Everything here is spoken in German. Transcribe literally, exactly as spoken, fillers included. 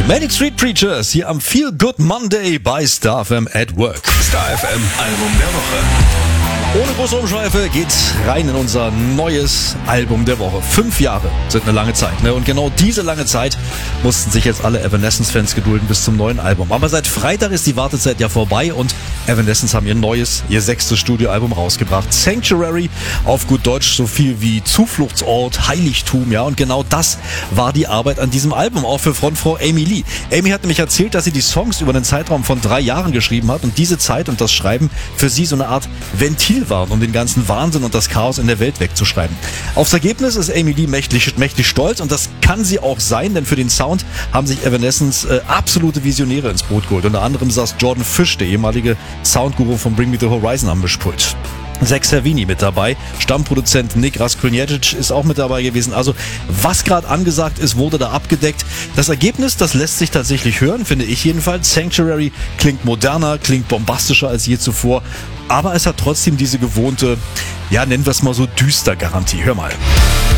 Manic Street Preachers hier am Feel Good Monday bei Star F M at Work. Star F M Album der Woche. Ohne große Umschweife geht's rein in unser neues Album der Woche. Fünf Jahre sind eine lange Zeit, ne? Und genau diese lange Zeit mussten sich jetzt alle Evanescence-Fans gedulden bis zum neuen Album. Aber seit Freitag ist die Wartezeit ja vorbei und Evanescence haben ihr neues, ihr sechstes Studioalbum rausgebracht. Sanctuary, auf gut Deutsch so viel wie Zufluchtsort, Heiligtum, ja. Und genau das war die Arbeit an diesem Album, auch für Frontfrau Amy Lee. Amy hat nämlich erzählt, dass sie die Songs über einen Zeitraum von drei Jahren geschrieben hat und diese Zeit und das Schreiben für sie so eine Art Ventil waren, um den ganzen Wahnsinn und das Chaos in der Welt wegzuschreiben. Aufs Ergebnis ist Amy Lee mächtig, mächtig stolz und das kann sie auch sein, denn für den Sound haben sich Evanescence äh, absolute Visionäre ins Boot geholt. Unter anderem saß Jordan Fish, der ehemalige Soundguru von Bring Me The Horizon, am Mischpult. Zach Savini mit dabei, Stammproduzent Nick Raskuljajic ist auch mit dabei gewesen. Also was gerade angesagt ist, wurde da abgedeckt. Das Ergebnis, das lässt sich tatsächlich hören, finde ich jedenfalls. Sanctuary klingt moderner, klingt bombastischer als je zuvor, aber es hat trotzdem diese gewohnte, ja nennen wir es mal so düster Garantie. Hör mal.